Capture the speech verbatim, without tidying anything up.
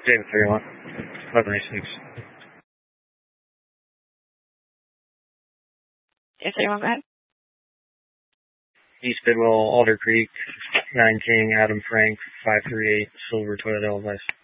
David thirty-one. eleven ninety-six. David thirty-one, go ahead. East Bidwell, Alder Creek, nine King, Adam Frank, five three eight, Silver Toyota Edelweiss.